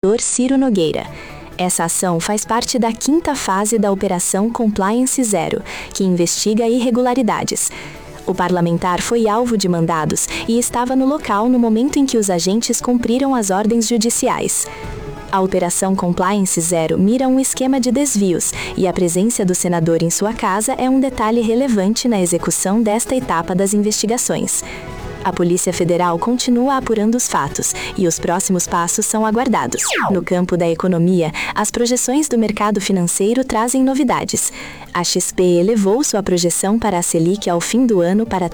senador Ciro Nogueira. Essa ação faz parte da 5ª fase da Operação Compliance Zero, que investiga irregularidades. O parlamentar foi alvo de mandados e estava no local no momento em que os agentes cumpriram as ordens judiciais. A Operação Compliance Zero mira um esquema de desvios e a presença do senador em sua casa é um detalhe relevante na execução desta etapa das investigações. A Polícia Federal continua apurando os fatos e os próximos passos são aguardados. No campo da economia, as projeções do mercado financeiro trazem novidades. A XP elevou sua projeção para a Selic ao fim do ano para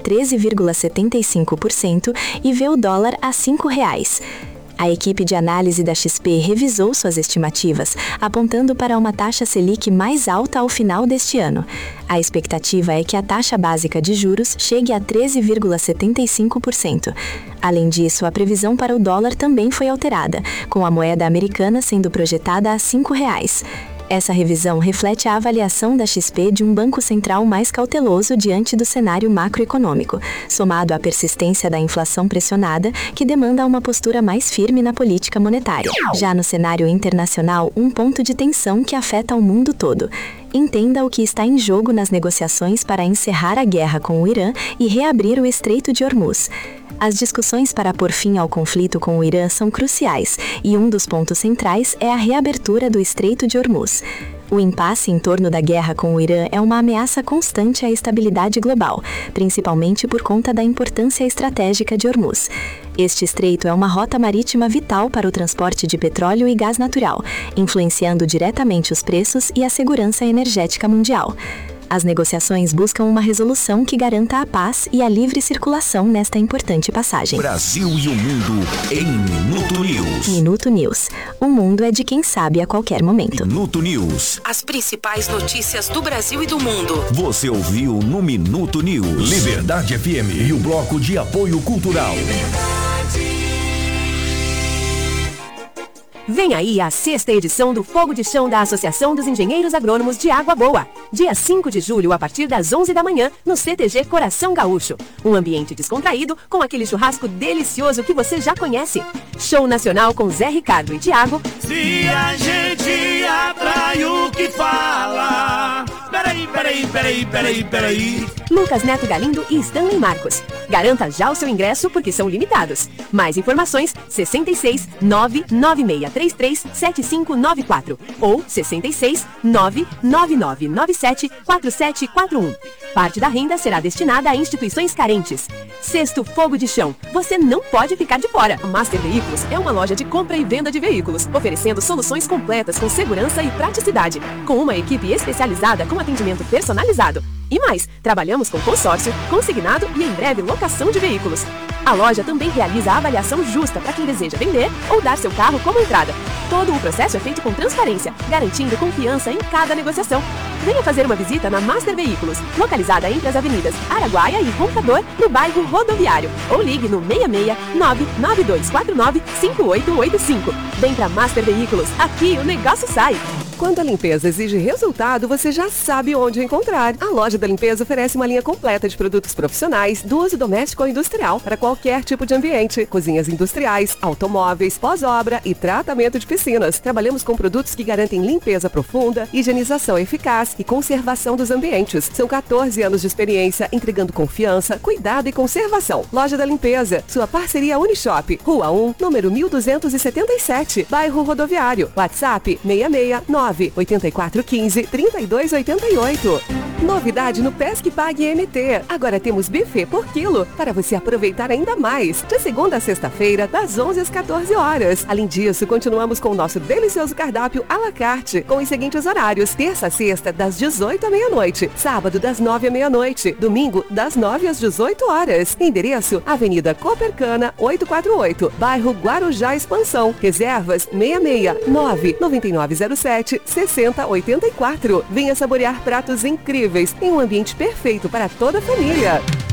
13,75% e vê o dólar a R$ 5,00. A equipe de análise da XP revisou suas estimativas, apontando para uma taxa Selic mais alta ao final deste ano. A expectativa é que a taxa básica de juros chegue a 13,75%. Além disso, a previsão para o dólar também foi alterada, com a moeda americana sendo projetada a R$ 5,00. Essa revisão reflete a avaliação da XP de um banco central mais cauteloso diante do cenário macroeconômico, somado à persistência da inflação pressionada, que demanda uma postura mais firme na política monetária. Já no cenário internacional, um ponto de tensão que afeta o mundo todo. Entenda o que está em jogo nas negociações para encerrar a guerra com o Irã e reabrir o Estreito de Hormuz. As discussões para pôr fim ao conflito com o Irã são cruciais, e um dos pontos centrais é a reabertura do Estreito de Hormuz. O impasse em torno da guerra com o Irã é uma ameaça constante à estabilidade global, principalmente por conta da importância estratégica de Hormuz. Este estreito é uma rota marítima vital para o transporte de petróleo e gás natural, influenciando diretamente os preços e a segurança energética mundial. As negociações buscam uma resolução que garanta a paz e a livre circulação nesta importante passagem. Brasil e o mundo em Minuto News. Minuto News. O mundo é de quem sabe a qualquer momento. Minuto News. As principais notícias do Brasil e do mundo. Você ouviu no Minuto News. Liberdade FM e o Bloco de Apoio Cultural. Vem aí a 6ª edição do Fogo de Chão da Associação dos Engenheiros Agrônomos de Água Boa. Dia 5 de julho, a partir das 11 da manhã, no CTG Coração Gaúcho. Um ambiente descontraído, com aquele churrasco delicioso que você já conhece. Show nacional com Zé Ricardo e Thiago. Se a gente atrai o que fala. Peraí. Lucas Neto Galindo e Stanley Marcos. Garanta já o seu ingresso porque são limitados. Mais informações, 66 99633 7594 ou 66 99997 4741. Parte da renda será destinada a instituições carentes. 6º Fogo de Chão. Você não pode ficar de fora. A Master Veículos é uma loja de compra e venda de veículos, oferecendo soluções completas com segurança e praticidade, com uma equipe especializada com atendimento personalizado. E mais, trabalhamos com consórcio, consignado e em breve locação de veículos. A loja também realiza a avaliação justa para quem deseja vender ou dar seu carro como entrada. Todo o processo é feito com transparência, garantindo confiança em cada negociação. Venha fazer uma visita na Master Veículos, localizada entre as avenidas Araguaia e Roncador, no bairro Rodoviário. Ou ligue no 66 99249 5885. Vem pra Master Veículos, aqui o negócio sai. Quando a limpeza exige resultado, você já sabe onde encontrar. A Loja da Limpeza oferece uma linha completa de produtos profissionais do uso doméstico ou industrial para qualquer tipo de ambiente. Cozinhas industriais, automóveis, pós-obra e tratamento de piscinas. Trabalhamos com produtos que garantem limpeza profunda, higienização eficaz e conservação dos ambientes. São 14 anos de experiência entregando confiança, cuidado e conservação. Loja da Limpeza, sua parceria Unishop, Rua 1, número 1277, bairro Rodoviário. WhatsApp 669 8415 3288. Novidade no Pesque Pague MT. Agora temos buffet por quilo para você aproveitar ainda mais. De segunda a sexta-feira, das 11 às 14 horas. Além disso, continuamos com o nosso delicioso cardápio à la carte, com os seguintes horários: terça a sexta, das 18 à meia-noite. Sábado, das 9 à meia-noite. Domingo, das 9 às 18 horas. Endereço: Avenida Copercana, 848, bairro Guarujá Expansão. Reservas: 669 9907 6084. Venha saborear pratos incríveis em um ambiente perfeito para toda a família.